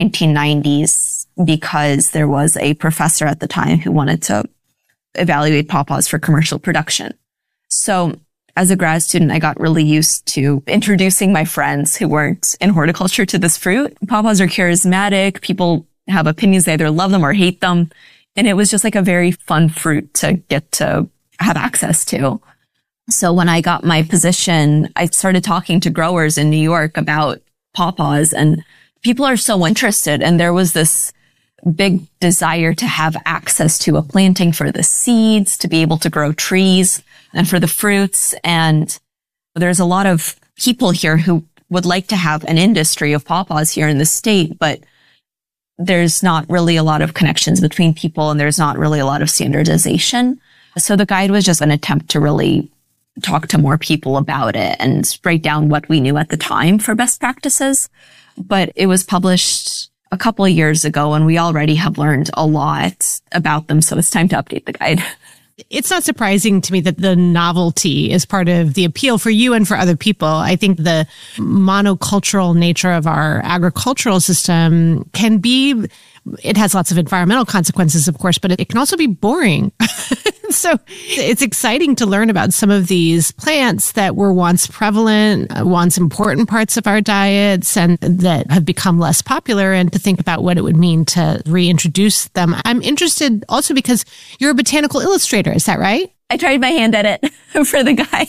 1990s because there was a professor at the time who wanted to evaluate pawpaws for commercial production. So as a grad student, I got really used to introducing my friends who weren't in horticulture to this fruit. Pawpaws are charismatic. People have opinions. They either love them or hate them. And it was just like a very fun fruit to get to have access to. So when I got my position, I started talking to growers in New York about pawpaws, and people are so interested. And there was this big desire to have access to a planting for the seeds, to be able to grow trees and for the fruits. And there's a lot of people here who would like to have an industry of pawpaws here in the state, but there's not really a lot of connections between people and there's not really a lot of standardization. So the guide was just an attempt to really talk to more people about it and write down what we knew at the time for best practices. But it was published a couple of years ago and we already have learned a lot about them. So it's time to update the guide. It's not surprising to me that the novelty is part of the appeal for you and for other people. I think the monocultural nature of our agricultural system can be, it has lots of environmental consequences, of course, but it can also be boring. So it's exciting to learn about some of these plants that were once prevalent, once important parts of our diets, and that have become less popular, and to think about what it would mean to reintroduce them. I'm interested also because you're a botanical illustrator. Is that right? I tried my hand at it for the guide.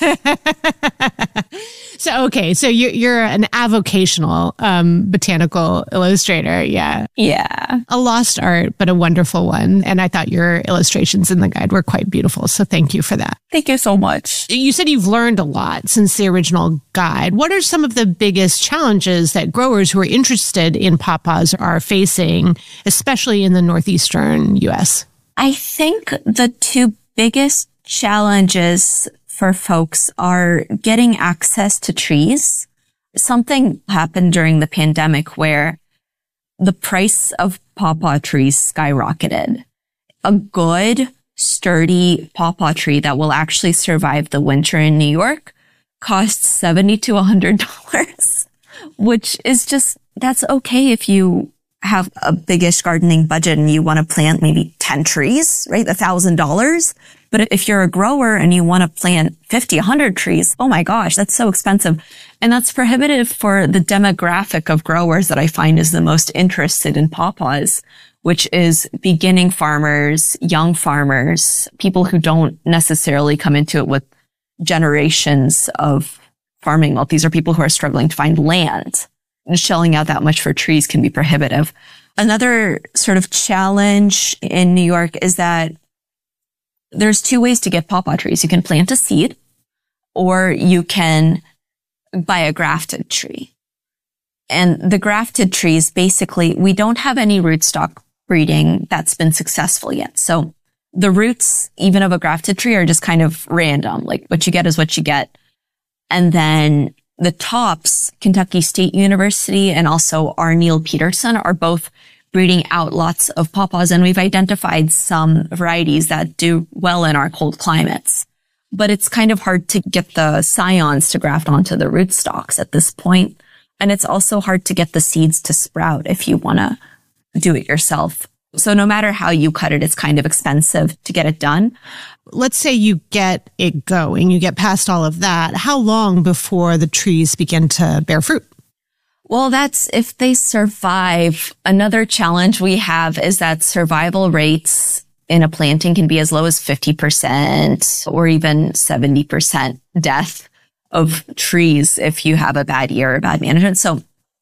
So you're an avocational botanical illustrator. Yeah. A lost art, but a wonderful one. And I thought your illustrations in the guide were quite beautiful. So thank you for that. Thank you so much. You said you've learned a lot since the original guide. What are some of the biggest challenges that growers who are interested in pawpaws are facing, especially in the northeastern U.S.? I think the two biggest challenges for folks are getting access to trees. Something happened during the pandemic where the price of pawpaw trees skyrocketed. A good, sturdy pawpaw tree that will actually survive the winter in New York costs $70 to $100, which is just, that's okay if you have a biggish gardening budget and you want to plant maybe 10 trees, right? $1,000. But if you're a grower and you want to plant 50, 100 trees, oh my gosh, that's so expensive. And that's prohibitive for the demographic of growers that I find is the most interested in pawpaws, which is beginning farmers, young farmers, people who don't necessarily come into it with generations of farming. Well, these are people who are struggling to find land. And shelling out that much for trees can be prohibitive. Another sort of challenge in New York is that there's two ways to get pawpaw trees. You can plant a seed or you can buy a grafted tree. And the grafted trees, basically, we don't have any rootstock breeding that's been successful yet. So the roots, even of a grafted tree, are just kind of random. Like what you get is what you get. And then the tops, Kentucky State University and also R. Neil Peterson, are both breeding out lots of pawpaws. And we've identified some varieties that do well in our cold climates. But it's kind of hard to get the scions to graft onto the rootstocks at this point. And it's also hard to get the seeds to sprout if you want to do it yourself. So no matter how you cut it, it's kind of expensive to get it done. Let's say you get it going, you get past all of that. How long before the trees begin to bear fruit? Well, that's if they survive. Another challenge we have is that survival rates in a planting can be as low as 50% or even 70% death of trees if you have a bad year or bad management. So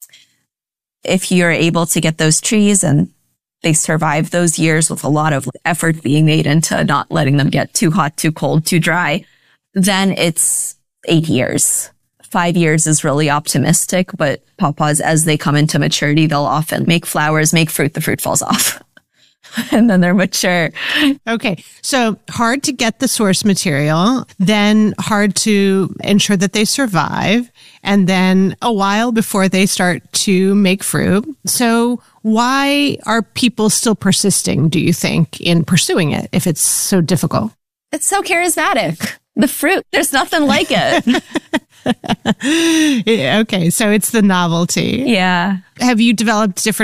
if you're able to get those trees and they survive those years with a lot of effort being made into not letting them get too hot, too cold, too dry, then it's 8 years. 5 years is really optimistic, but pawpaws, as they come into maturity, they'll often make flowers, make fruit, the fruit falls off. And then they're mature. Okay. So hard to get the source material, then hard to ensure that they survive, and then a while before they start to make fruit. So why are people still persisting, do you think, in pursuing it if it's so difficult? It's so charismatic. The fruit, there's nothing like it. Okay, so it's the novelty. Yeah. Have you developed different